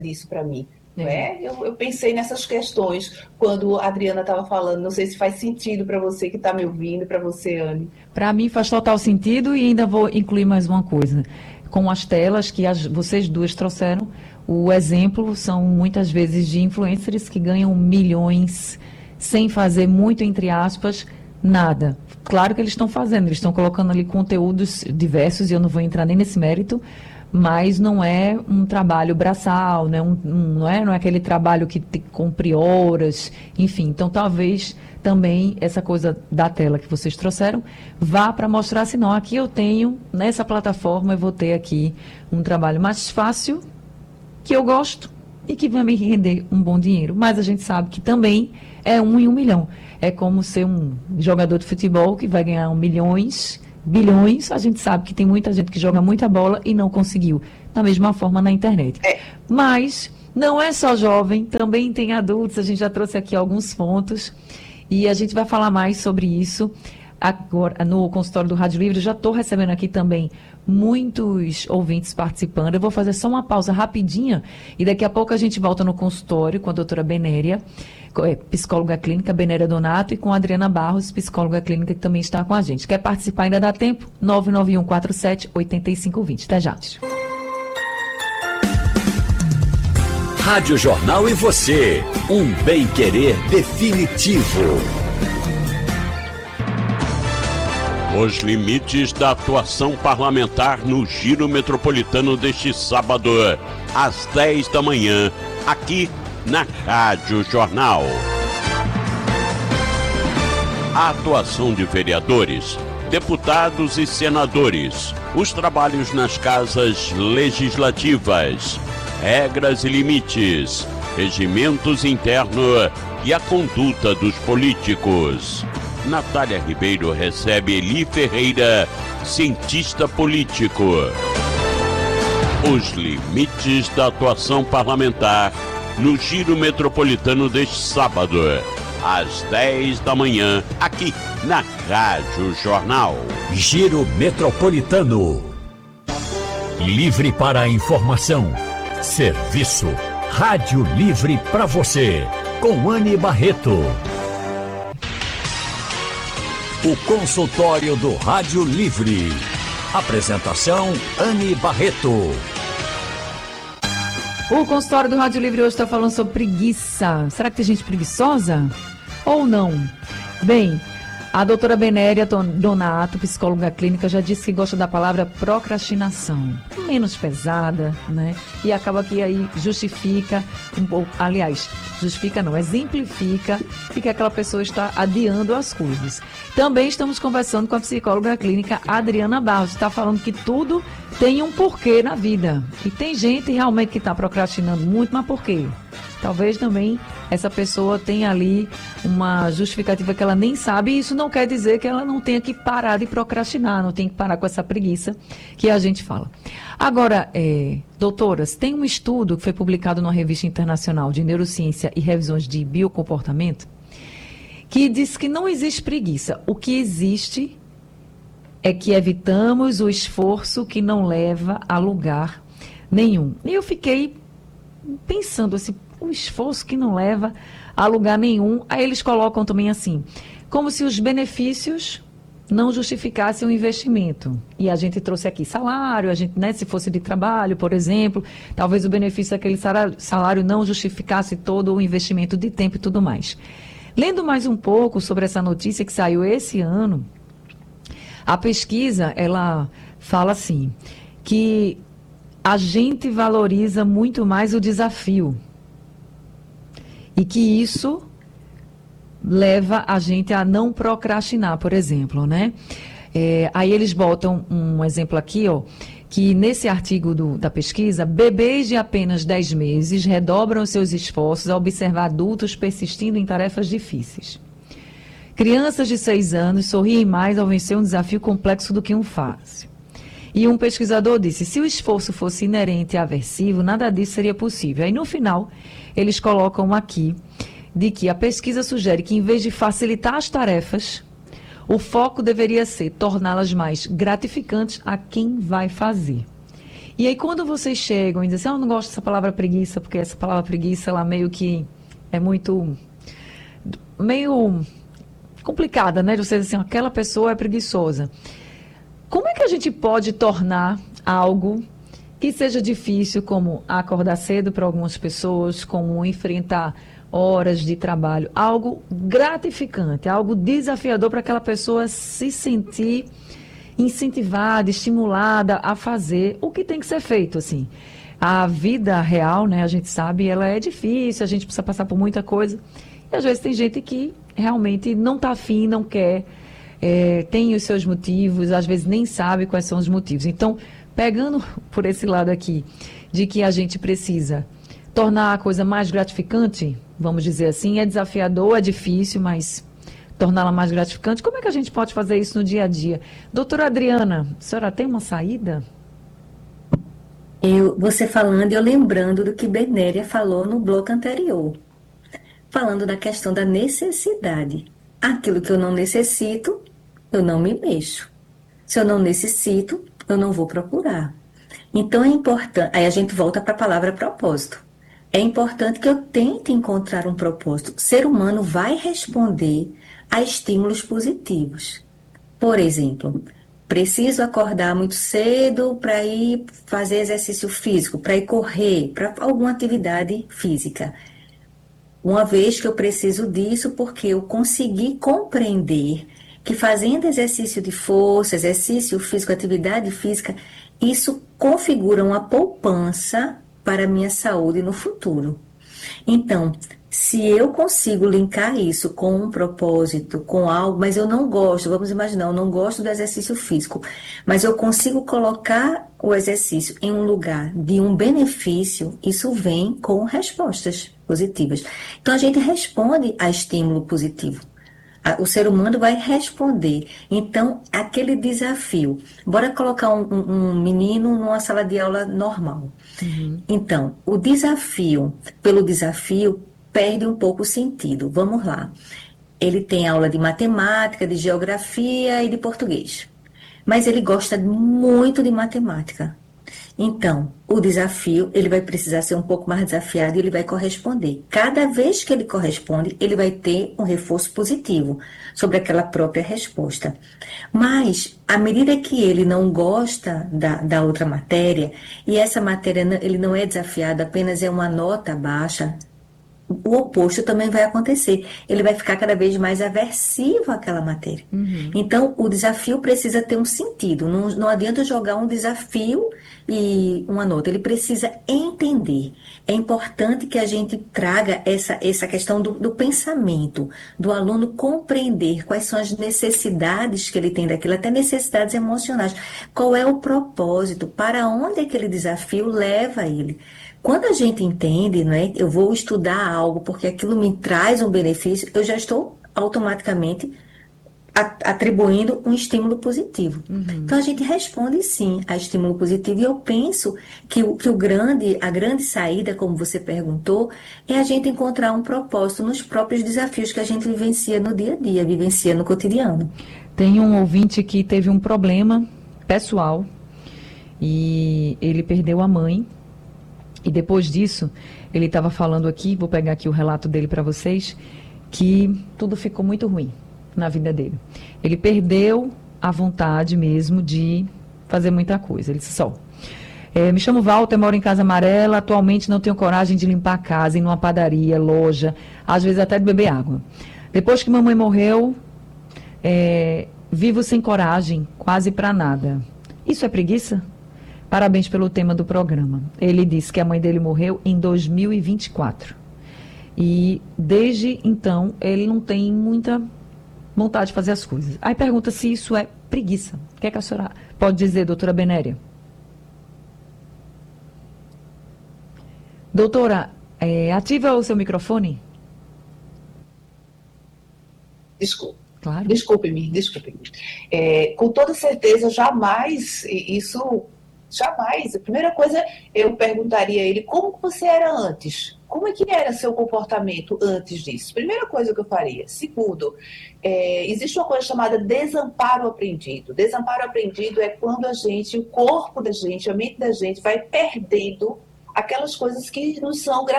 disso para mim. Eu pensei nessas questões quando a Adriana estava falando. Não sei se faz sentido para você que está me ouvindo, para você, Anne. Para mim faz total sentido e ainda vou incluir mais uma coisa. Com as telas que vocês duas trouxeram, o exemplo são muitas vezes de influencers que ganham milhões sem fazer muito, entre aspas, nada. Claro que eles estão fazendo, eles estão colocando ali conteúdos diversos e eu não vou entrar nem nesse mérito, mas não é um trabalho braçal, né? Não é aquele trabalho que cumpre horas, enfim. Então, talvez também essa coisa da tela que vocês trouxeram vá para mostrar assim, não, aqui eu tenho, nessa plataforma eu vou ter aqui um trabalho mais fácil, que eu gosto e que vai me render um bom dinheiro. Mas a gente sabe que também é 1 em 1 milhão. É como ser um jogador de futebol que vai ganhar bilhões, a gente sabe que tem muita gente que joga muita bola e não conseguiu. Da mesma forma na internet. Mas não é só jovem, também tem adultos, a gente já trouxe aqui alguns pontos e a gente vai falar mais sobre isso agora no consultório do Rádio Livre. Eu já estou recebendo aqui também muitos ouvintes participando. Eu vou fazer só uma pausa rapidinha e daqui a pouco a gente volta no consultório com a doutora Benéria, psicóloga clínica, Benéria Donato, e com a Adriana Barros, psicóloga clínica, que também está com a gente. Quer participar? Ainda dá tempo? 99147-8520. Até já. Rádio Jornal e você, um bem-querer definitivo. Os limites da atuação parlamentar no Giro Metropolitano deste sábado, às 10 da manhã, aqui na Rádio Jornal. A atuação de vereadores, deputados e senadores, os trabalhos nas casas legislativas, regras e limites, regimentos internos e a conduta dos políticos. Natália Ribeiro recebe Eli Ferreira, cientista político. Os limites da atuação parlamentar no Giro Metropolitano deste sábado, às 10 da manhã, aqui na Rádio Jornal. Giro Metropolitano. Livre para a informação. Serviço. Rádio Livre para você. Com Anne Barreto. O consultório do Rádio Livre. Apresentação Anne Barreto. O consultório do Rádio Livre hoje está falando sobre preguiça. Será que tem gente preguiçosa? Ou não? Bem, a doutora Benéria Donato, psicóloga clínica, já disse que gosta da palavra procrastinação. Menos pesada, né? E acaba que aí justifica um pouco, aliás, justifica não, exemplifica que aquela pessoa está adiando as coisas. Também estamos conversando com a psicóloga clínica Adriana Barros, está falando que tudo tem um porquê na vida. E tem gente realmente que está procrastinando muito, mas por quê? Talvez também essa pessoa tenha ali uma justificativa que ela nem sabe, e isso não quer dizer que ela não tenha que parar de procrastinar, não tem que parar com essa preguiça que a gente fala. Agora, doutoras, tem um estudo que foi publicado numa revista internacional de neurociência e revisões de biocomportamento que diz que não existe preguiça. O que existe é que evitamos o esforço que não leva a lugar nenhum. E eu fiquei pensando assim, um esforço que não leva a lugar nenhum. Aí eles colocam também assim, como se os benefícios não justificassem o investimento. E a gente trouxe aqui salário, a gente, né, se fosse de trabalho, por exemplo, talvez o benefício daquele salário não justificasse todo o investimento de tempo e tudo mais. Lendo mais um pouco sobre essa notícia que saiu esse ano, a pesquisa, ela fala assim, que a gente valoriza muito mais o desafio e que isso leva a gente a não procrastinar, por exemplo, né? Aí eles botam um exemplo aqui, ó, que nesse artigo da pesquisa, bebês de apenas 10 meses redobram seus esforços ao observar adultos persistindo em tarefas difíceis. Crianças de 6 anos sorriem mais ao vencer um desafio complexo do que um fácil. E um pesquisador disse, se o esforço fosse inerente e aversivo, nada disso seria possível. Aí no final, eles colocam aqui de que a pesquisa sugere que em vez de facilitar as tarefas, o foco deveria ser torná-las mais gratificantes a quem vai fazer. E aí quando vocês chegam e dizem assim, eu não gosto dessa palavra preguiça, porque essa palavra preguiça, ela meio que é meio complicada, né? De vocês assim, aquela pessoa é preguiçosa. Como é que a gente pode tornar algo que seja difícil, como acordar cedo para algumas pessoas, como enfrentar horas de trabalho, algo gratificante, algo desafiador para aquela pessoa se sentir incentivada, estimulada a fazer o que tem que ser feito, assim. A vida real, né, a gente sabe, ela é difícil, a gente precisa passar por muita coisa. E às vezes tem gente que realmente não está afim, não quer, tem os seus motivos, às vezes nem sabe quais são os motivos. Então, pegando por esse lado aqui, de que a gente precisa tornar a coisa mais gratificante, vamos dizer assim, é desafiador, é difícil, mas torná-la mais gratificante, como é que a gente pode fazer isso no dia a dia? Doutora Adriana, a senhora tem uma saída? Você falando e eu lembrando do que Bernéria falou no bloco anterior, falando da questão da necessidade. Aquilo que eu não necessito, eu não me mexo. Se eu não necessito, eu não vou procurar. Então é importante, aí a gente volta para a palavra propósito. É importante que eu tente encontrar um propósito. O ser humano vai responder a estímulos positivos. Por exemplo, preciso acordar muito cedo para ir fazer exercício físico, para ir correr, para alguma atividade física. Uma vez que eu preciso disso, porque eu consegui compreender que fazendo exercício de força, exercício físico, atividade física, isso configura uma poupança para a minha saúde no futuro. Então, se eu consigo linkar isso com um propósito, com algo, mas eu não gosto, vamos imaginar, eu não gosto do exercício físico, mas eu consigo colocar o exercício em um lugar de um benefício, isso vem com respostas positivas. Então, a gente responde a estímulo positivo. O ser humano vai responder. Então, aquele desafio. Bora colocar um menino numa sala de aula normal. Então, o desafio, pelo desafio, perde um pouco o sentido. Vamos lá. Ele tem aula de matemática, de geografia e de português. Mas ele gosta muito de matemática. Então, o desafio, ele vai precisar ser um pouco mais desafiado e ele vai corresponder. Cada vez que ele corresponde, ele vai ter um reforço positivo sobre aquela própria resposta. Mas, à medida que ele não gosta da outra matéria, e essa matéria ele não é desafiado, apenas é uma nota baixa, o oposto também vai acontecer. Ele vai ficar cada vez mais aversivo àquela matéria. Então, o desafio precisa ter um sentido. Não adianta jogar um desafio e uma nota. Ele precisa entender. É importante que a gente traga essa questão do pensamento, do aluno compreender quais são as necessidades que ele tem daquilo, até necessidades emocionais. Qual é o propósito? Para onde aquele desafio leva ele? Quando a gente entende, né, eu vou estudar algo porque aquilo me traz um benefício, eu já estou automaticamente atribuindo um estímulo positivo. Então a gente responde sim a estímulo positivo e eu penso que a grande saída, como você perguntou, é a gente encontrar um propósito nos próprios desafios que a gente vivencia no dia a dia, vivencia no cotidiano. Tem um ouvinte que teve um problema pessoal e ele perdeu a mãe. E depois disso, ele estava falando aqui, vou pegar aqui o relato dele para vocês, que tudo ficou muito ruim na vida dele. Ele perdeu a vontade mesmo de fazer muita coisa. Ele disse só, me chamo Walter, moro em Casa Amarela, atualmente não tenho coragem de limpar a casa, ir numa padaria, loja, às vezes até de beber água. Depois que mamãe morreu, vivo sem coragem, quase para nada. Isso é preguiça? Parabéns pelo tema do programa. Ele disse que a mãe dele morreu em 2024. E desde então ele não tem muita vontade de fazer as coisas. Aí pergunta se isso é preguiça. O que é que a senhora pode dizer, doutora Benéria? Doutora, ativa o seu microfone. Desculpa. Claro. Desculpe-me. Com toda certeza, jamais. A primeira coisa, eu perguntaria a ele, como você era antes? como é que era seu comportamento antes disso? Primeira coisa que eu faria. Segundo, existe uma coisa chamada desamparo aprendido. Desamparo aprendido é quando o corpo da gente, a mente da gente vai perdendo aquelas coisas que nos são